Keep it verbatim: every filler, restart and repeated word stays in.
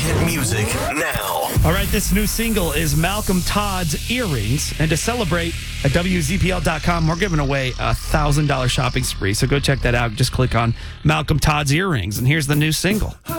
hit music now. All right, this new single is Malcolm Todd's Earrings. And to celebrate, at W Z P L dot com, we're giving away a one thousand dollars shopping spree. So go check that out. Just click on Malcolm Todd's Earrings. And here's the new single.